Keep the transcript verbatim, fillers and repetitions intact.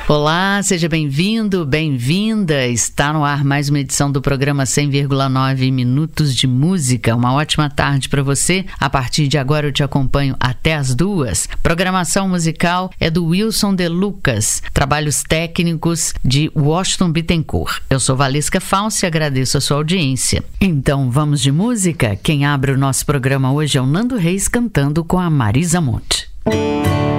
Olá, seja bem-vindo, bem-vinda. Está no ar mais uma edição do programa cem vírgula nove Minutos de Música. Uma ótima tarde para você. A partir de agora eu te acompanho até as duas. Programação musical é do Wilson De Lucas. Trabalhos técnicos de Washington Bittencourt. Eu sou Valesca Falsi e agradeço a sua audiência. Então vamos de música? Quem abre o nosso programa hoje é o Nando Reis cantando com a Marisa Monte.